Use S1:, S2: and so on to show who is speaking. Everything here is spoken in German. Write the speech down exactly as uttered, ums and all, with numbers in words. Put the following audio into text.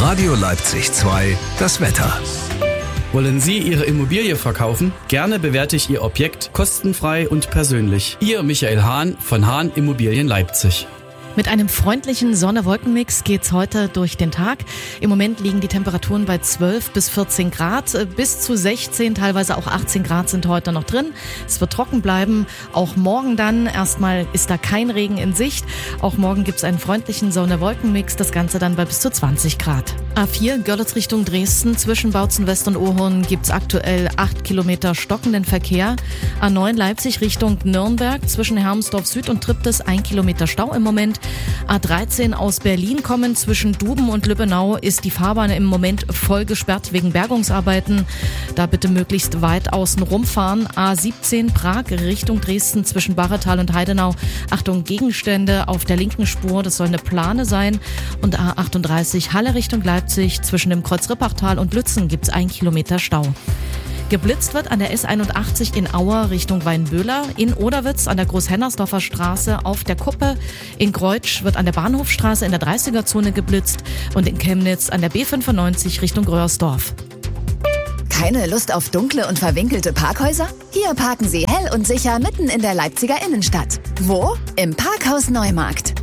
S1: Radio Leipzig zwei, das Wetter.
S2: Wollen Sie Ihre Immobilie verkaufen? Gerne bewerte ich Ihr Objekt kostenfrei und persönlich. Ihr Michael Hahn von Hahn Immobilien Leipzig.
S3: Mit einem freundlichen Sonne-Wolken-Mix geht's heute durch den Tag. Im Moment liegen die Temperaturen bei zwölf bis vierzehn Grad. Bis zu sechzehn, teilweise auch achtzehn Grad sind heute noch drin. Es wird trocken bleiben. Auch morgen dann. Erstmal ist da kein Regen in Sicht. Auch morgen gibt's einen freundlichen Sonne-Wolken-Mix. Das Ganze dann bei bis zu zwanzig Grad. A vier Görlitz Richtung Dresden. Zwischen Bautzen West und Ohrhorn gibt's aktuell acht Kilometer stockenden Verkehr. A neun Leipzig Richtung Nürnberg. Zwischen Hermsdorf Süd und Triptis ein Kilometer Stau im Moment. A dreizehn aus Berlin kommen. Zwischen Duben und Lübbenau ist die Fahrbahn im Moment voll gesperrt wegen Bergungsarbeiten. Da bitte möglichst weit außen rumfahren. A siebzehn Prag Richtung Dresden zwischen Barretal und Heidenau. Achtung, Gegenstände auf der linken Spur, das soll eine Plane sein. Und A achtunddreißig Halle Richtung Leipzig zwischen dem Kreuz Rippachtal und Lützen gibt's ein Kilometer Stau. Geblitzt wird an der S einundachtzig in Auer Richtung Weinböhler, in Oderwitz an der Großhennersdorfer Straße auf der Kuppe, in Greutsch wird an der Bahnhofstraße in der dreißiger-Zone geblitzt und in Chemnitz an der B fünfundneunzig Richtung Gröersdorf.
S4: Keine Lust auf dunkle und verwinkelte Parkhäuser? Hier parken Sie hell und sicher mitten in der Leipziger Innenstadt. Wo? Im Parkhaus Neumarkt.